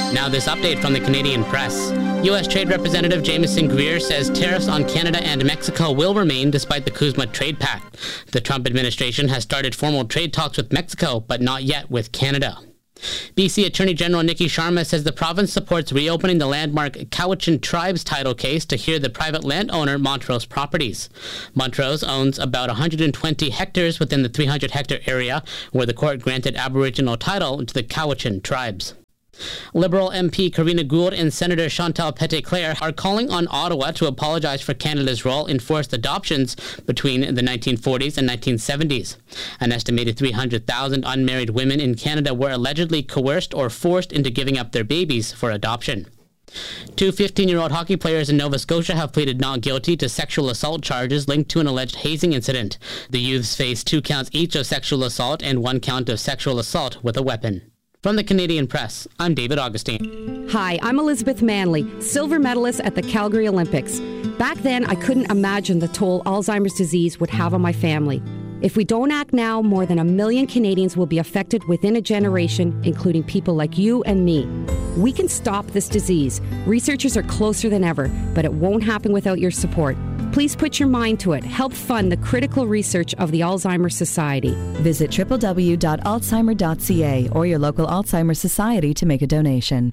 Now this update from the Canadian Press. U.S. Trade Representative Jameson Greer says tariffs on Canada and Mexico will remain despite the CUSMA trade pact. The Trump administration has started formal trade talks with Mexico, but not yet with Canada. BC Attorney General Nikki Sharma says the province supports reopening the landmark Cowichan Tribes title case to hear the private landowner Montrose Properties. Montrose owns about 120 hectares within the 300-hectare area where the court granted Aboriginal title to the Cowichan Tribes. Liberal MP Karina Gould and Senator Chantal Petitclerc are calling on Ottawa to apologize for Canada's role in forced adoptions between the 1940s and 1970s. An estimated 300,000 unmarried women in Canada were allegedly coerced or forced into giving up their babies for adoption. Two 15-year-old hockey players in Nova Scotia have pleaded not guilty to sexual assault charges linked to an alleged hazing incident. The youths face 2 counts each of sexual assault and 1 count of sexual assault with a weapon. From the Canadian Press, I'm David Augustine. Hi, I'm Elizabeth Manley, silver medalist at the Calgary Olympics. Back then, I couldn't imagine the toll Alzheimer's disease would have on my family. If we don't act now, more than 1 million Canadians will be affected within a generation, including people like you and me. We can stop this disease. Researchers are closer than ever, but it won't happen without your support. Please put your mind to it. Help fund the critical research of the Alzheimer's Society. Visit www.alzheimer.ca or your local Alzheimer's Society to make a donation.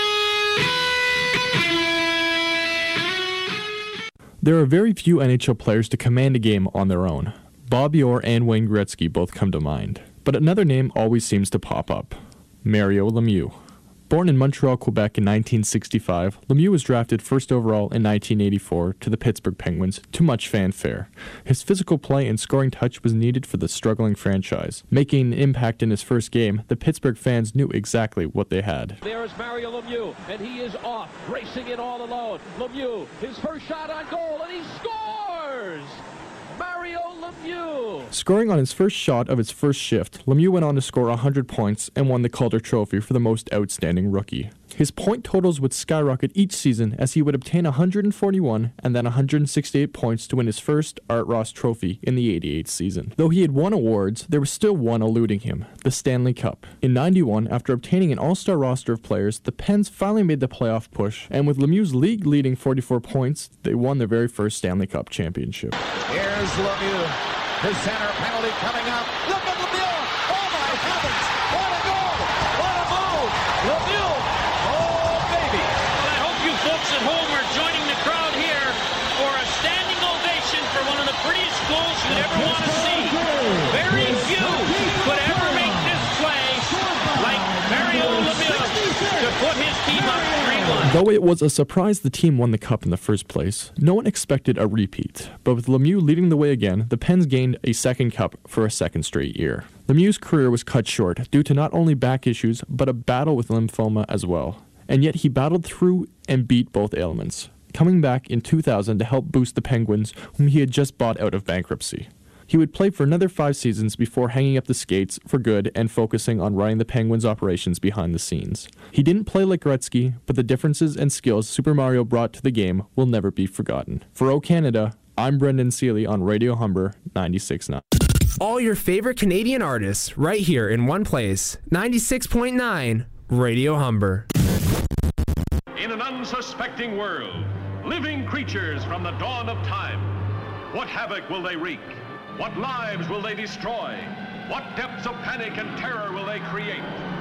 There are very few NHL players to command a game on their own. Bobby Orr and Wayne Gretzky both come to mind. But another name always seems to pop up. Mario Lemieux. Born in Montreal, Quebec in 1965, Lemieux was drafted first overall in 1984 to the Pittsburgh Penguins to much fanfare. His physical play and scoring touch was needed for the struggling franchise. Making an impact in his first game, the Pittsburgh fans knew exactly what they had. There is Mario Lemieux, and he is off, racing it all alone. Lemieux, his first shot on goal, and he scores! Mario Lemieux! Scoring on his first shot of his first shift, Lemieux went on to score 100 points and won the Calder Trophy for the most outstanding rookie. His point totals would skyrocket each season as he would obtain 141 and then 168 points to win his first Art Ross Trophy in the 88 season. Though he had won awards, there was still one eluding him, the Stanley Cup. In 91, after obtaining an all-star roster of players, the Pens finally made the playoff push, and with Lemieux's league-leading 44 points, they won their very first Stanley Cup championship. Here's Lemieux, his center penalty coming up. Look at Lemieux! Oh my heavens! What a goal! What a move! Lemieux! Oh baby! Well, I hope you folks at home are joining the crowd here for a standing ovation for one of the prettiest goals you'd ever want to see. Very few could ever make this play like Mario Lemieux to put his team up 3-1. Though it was a surprise the team won the cup in the first place, no one expected a repeat. But with Lemieux leading the way again, the Pens gained a second cup for a second straight year. Lemieux's career was cut short due to not only back issues, but a battle with lymphoma as well. And yet he battled through and beat both ailments, coming back in 2000 to help boost the Penguins, whom he had just bought out of bankruptcy. He would play for another 5 seasons before hanging up the skates for good and focusing on running the Penguins' operations behind the scenes. He didn't play like Gretzky, but the differences and skills Super Mario brought to the game will never be forgotten. For O Canada, I'm Brendan Seeley on Radio Humber 96.9. All your favorite Canadian artists right here in one place. 96.9 Radio Humber. In an unsuspecting world, living creatures from the dawn of time. What havoc will they wreak? What lives will they destroy? What depths of panic and terror will they create?